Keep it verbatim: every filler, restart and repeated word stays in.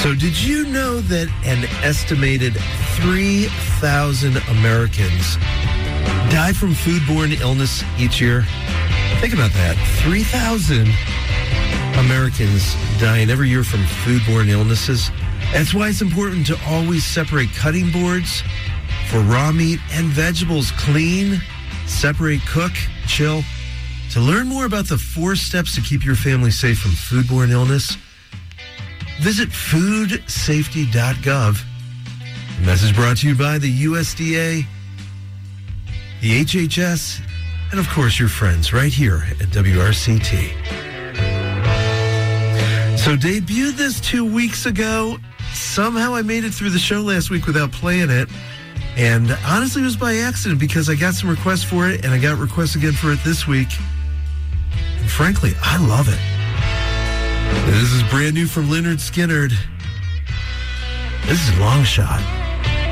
So did you know that an estimated three thousand Americans die from foodborne illness each year? Think about that. three thousand Americans dying every year from foodborne illnesses. That's why it's important to always separate cutting boards for raw meat and vegetables. Clean, separate, cook, chill. To learn more about the four steps to keep your family safe from foodborne illness, visit food safety dot gov. The message brought to you by the U S D A, the H H S, and of course your friends right here at W R C T. So debuted this two weeks ago. Somehow I made it through the show last week without playing it. And honestly, it was by accident because I got some requests for it and I got requests again for it this week. And frankly, I love it. This is brand new from Lynyrd Skynyrd. This is Long Shot.